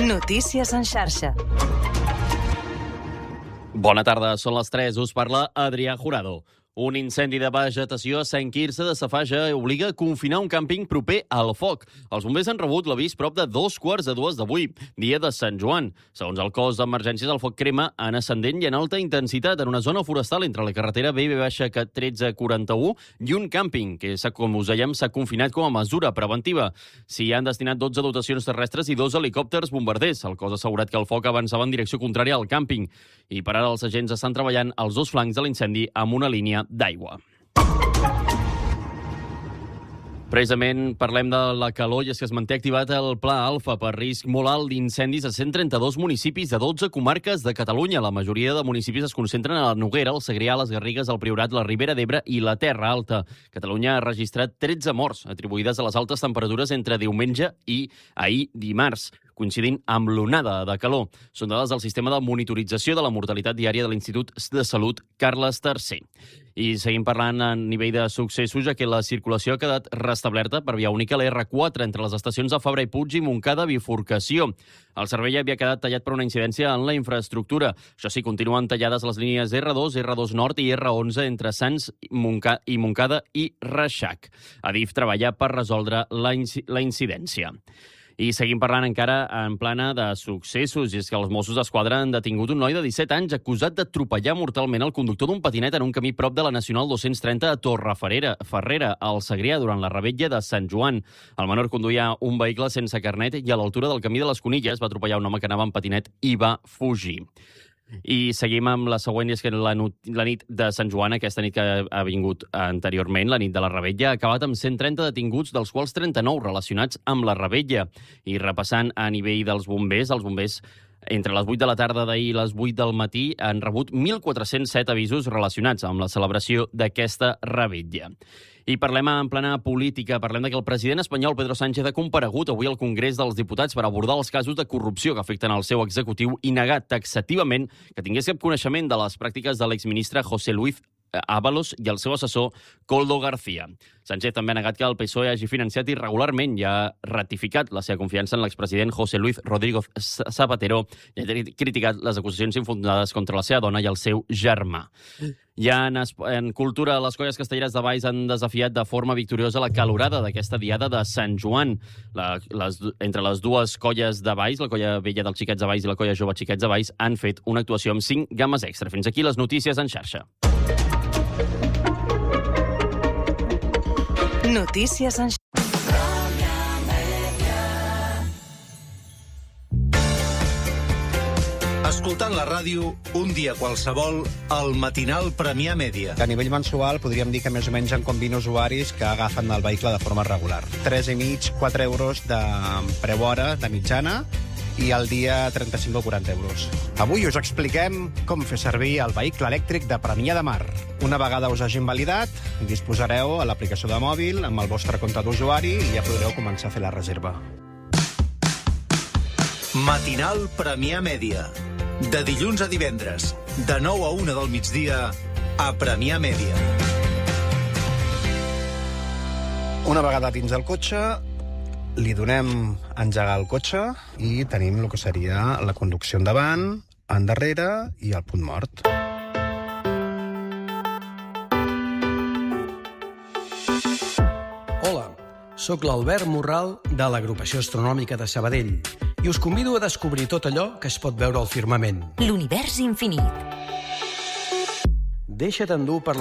Notícies en xarxa. Bona tarda, són les 3, us parla Adrià Jurado. Un incendi de vegetació a Sant Quirze de Safaja obliga a confinar un càmping proper al foc. Els bombers han rebut l'avís prop de 2:15 d'avui, dia de Sant Joan. Segons el cos d'emergències, el foc crema en ascendent i en alta intensitat en una zona forestal entre la carretera B-1341 i un càmping, que, com us dèiem, s'ha confinat com a mesura preventiva. S'hi han destinat 12 dotacions terrestres i 2 helicòpters bombarders. El cos ha assegurat que el foc avançava en direcció contrària al càmping. I per ara els agents estan treballant als dos flancs de l'incendi amb una línia d'aigua. Precisament parlem de la calor i és que es manté activat el Pla Alfa per risc molt alt d'incendis a 132 municipis de 12 comarques de Catalunya. La majoria de municipis es concentren a la Noguera, el Segrià, les Garrigues, el Priorat, la Ribera d'Ebre i la Terra Alta. Catalunya ha registrat 13 morts atribuïdes a les altes temperatures entre diumenge i ahir dimarts, coincidint amb l'onada de calor. Són dades del sistema de monitorització de la mortalitat diària de l'Institut de Salut Carles III. I seguim parlant a nivell de successos, ja que la circulació ha quedat restablerta per via única a l'R4 entre les estacions de Fabra i Puig i Montcada bifurcació. El servei havia quedat tallat per una incidència en la infraestructura. Això sí, continuen tallades les línies R2, R2 Nord i R11 entre Sants i Montcada i Reixac. Adif treballa per resoldre la incidència. I seguim parlant encara en plana de successos, i és que els Mossos d'Esquadra han detingut un noi de 17 anys acusat d'atropellar mortalment el conductor d'un patinet en un camí prop de la Nacional 230 a Torreferrera, al Segrià, durant la revetlla de Sant Joan. El menor conduïa un vehicle sense carnet i a l'altura del camí de les Conilles va atropellar un home que anava en patinet i va fugir. I seguim amb la següent, i és que la nit de Sant Joan, aquesta nit que ha vingut anteriorment, la nit de la revetlla, ha acabat amb 130 detinguts, dels quals 39 relacionats amb la revetlla. I repassant a nivell dels bombers, els bombers entre les 8 de la tarda d'ahir i les 8 del matí han rebut 1.407 avisos relacionats amb la celebració d'aquesta revetlla. I parlem en plana política, parlem que el president espanyol Pedro Sánchez ha comparegut avui al Congrés dels Diputats per abordar els casos de corrupció que afecten el seu executiu i negat taxativament que tingués cap coneixement de les pràctiques de l'exministre José Luis Ábalos i el seu assessor Koldo García. Sánchez també ha negat que el PSOE hagi financiat irregularment i ha ratificat la seva confiança en l'expresident José Luis Rodríguez Zapatero i ha criticat les acusacions infundades contra la seva dona i el seu germà. Ja en cultura, les colles castelleres de Valls han desafiat de forma victoriosa la calorada d'aquesta diada de Sant Joan. Entre les dues colles de Valls, la colla vella dels Xiquets de Valls i la colla jove Xiquets de Valls, han fet una actuació amb 5 games extra. Fins aquí les notícies en xarxa. Notícies en xarxa. Escoltant la ràdio, un dia qualsevol, el matinal Premià Mèdia. A nivell mensual podríem dir que més o menys hi ha com 20 usuaris que agafen el vehicle de forma regular. 3,5, 4 euros de preu hora de mitjana i al dia 35 o 40 euros. Avui us expliquem com fer servir el vehicle elèctric de Premià de Mar. Una vegada us hagin validat, disposareu a l'aplicació de mòbil amb el vostre compte d'usuari i ja podreu començar a fer la reserva. Matinal Premià Mèdia. De dilluns a divendres, de 9 a 1 del migdia, a Premià Mèdia. Una vegada dins del cotxe, li donem a engegar el cotxe i tenim el que seria la conducció endavant, endarrere i el punt mort. Hola, sóc l'Albert Morral de l'Agrupació Astronòmica de Sabadell i us convido a descobrir tot allò que es pot veure al firmament. L'univers infinit. Deixa't endur per